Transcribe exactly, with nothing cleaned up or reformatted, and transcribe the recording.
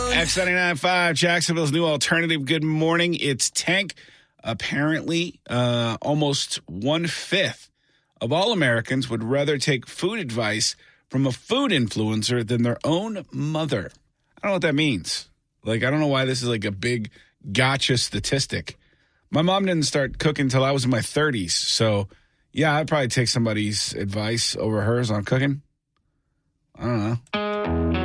X ninety-nine point five, Jacksonville's new alternative. Good morning. It's Tank. Apparently, uh, almost one-fifth of all Americans would rather take food advice from a food influencer than their own mother. I don't know what that means. Like, I don't know why this is like a big gotcha statistic. My mom didn't start cooking until I was in my thirties. So, yeah, I'd probably take somebody's advice over hers on cooking. I don't know.